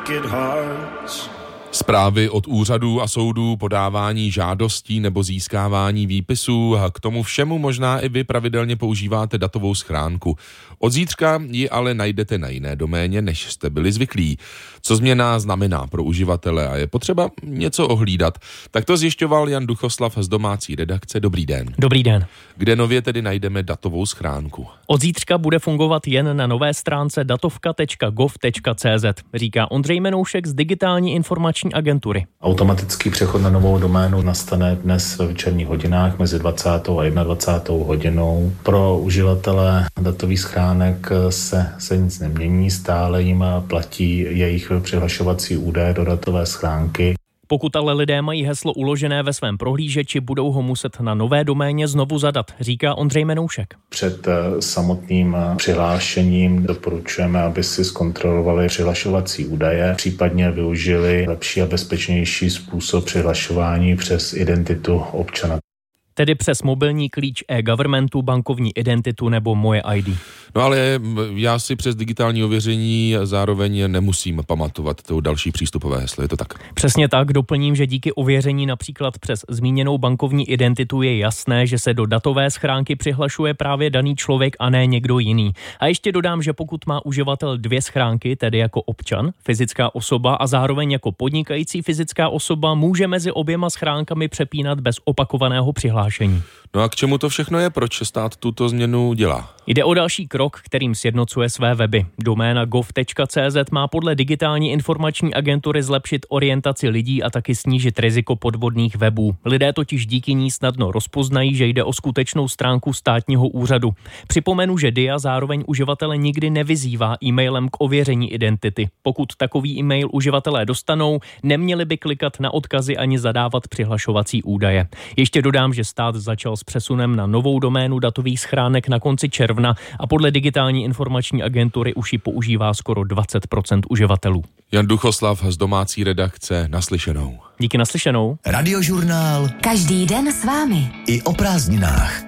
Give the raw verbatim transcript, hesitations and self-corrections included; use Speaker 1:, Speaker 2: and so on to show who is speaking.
Speaker 1: wicked hearts.
Speaker 2: Zprávy od úřadů a soudů, podávání žádostí nebo získávání výpisů. K tomu všemu možná i vy pravidelně používáte datovou schránku. Od zítřka ji ale najdete na jiné doméně, než jste byli zvyklí. Co změna znamená pro uživatele a je potřeba něco ohlídat? Tak to zjišťoval Jan Duchoslav z domácí redakce. Dobrý den.
Speaker 3: Dobrý den.
Speaker 2: Kde nově tedy najdeme datovou schránku?
Speaker 3: Od zítřka bude fungovat jen na nové stránce datovka tečka gov tečka cé zet, říká Ondřej Menoušek z Digitální informační agentury.
Speaker 4: Automatický přechod na novou doménu nastane dnes ve večerních hodinách mezi dvacátou a dvacátou jednou hodinou. Pro uživatele datových schránek se, se nic nemění, stále jim platí jejich přihlašovací údaje do datové schránky.
Speaker 3: Pokud ale lidé mají heslo uložené ve svém prohlížeči, budou ho muset na nové doméně znovu zadat, říká Ondřej Menoušek.
Speaker 4: Před samotným přihlášením doporučujeme, aby si zkontrolovali přihlašovací údaje, případně využili lepší a bezpečnější způsob přihlašování přes identitu občana.
Speaker 3: Tedy přes mobilní klíč e-governmentu, bankovní identitu nebo Moje í dé.
Speaker 2: No ale já si přes digitální ověření zároveň nemusím pamatovat to další přístupové heslo, je to tak?
Speaker 3: Přesně tak, doplním, že díky ověření například přes zmíněnou bankovní identitu je jasné, že se do datové schránky přihlašuje právě daný člověk a ne někdo jiný. A ještě dodám, že pokud má uživatel dvě schránky, tedy jako občan, fyzická osoba a zároveň jako podnikající fyzická osoba, může mezi oběma schránkami přepínat bez opakovaného přihlášení.
Speaker 2: No a k čemu to všechno je? Proč stát tuto změnu dělá?
Speaker 3: Jde o další krok, kterým sjednocuje své weby. Doména gov tečka cé zet má podle Digitální informační agentury zlepšit orientaci lidí a taky snížit riziko podvodných webů. Lidé totiž díky ní snadno rozpoznají, že jde o skutečnou stránku státního úřadu. Připomenu, že D I A zároveň uživatele nikdy nevyzývá e-mailem k ověření identity. Pokud takový e-mail uživatelé dostanou, neměli by klikat na odkazy ani zadávat přihlašovací údaje. Ještě dodám, že stát začal s přesunem na novou doménu datových schránek na konci června a podle Digitální informační agentury už ji používá skoro dvacet procent uživatelů.
Speaker 2: Jan Duchoslav z domácí redakce, naslyšenou.
Speaker 3: Díky, naslyšenou.
Speaker 5: Radiožurnál.
Speaker 6: Každý den s vámi.
Speaker 5: I o prázdninách.